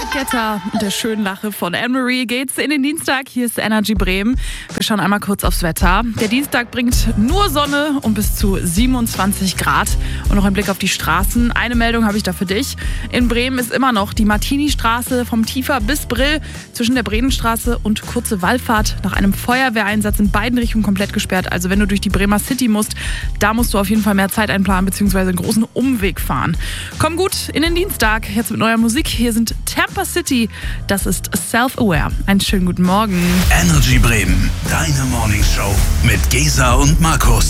Getter und der schönen Lache von Anne-Marie geht's in den Dienstag. Hier ist Energy Bremen. Wir schauen einmal kurz aufs Wetter. Der Dienstag bringt nur Sonne und bis zu 27 Grad. Und noch ein Blick auf die Straßen. Eine Meldung habe ich da für dich. In Bremen ist immer noch die Martini-Straße vom Tiefer bis Brill zwischen der Bredenstraße und Kurze Wallfahrt nach einem Feuerwehreinsatz in beiden Richtungen komplett gesperrt. Also wenn du durch die Bremer City musst, da musst du auf jeden Fall mehr Zeit einplanen bzw. einen großen Umweg fahren. Komm gut in den Dienstag. Jetzt mit neuer Musik. Hier sind Tampa City. Das ist Self-Aware. Einen schönen guten Morgen. Energy Bremen, deine Morningshow mit Gesa und Markus.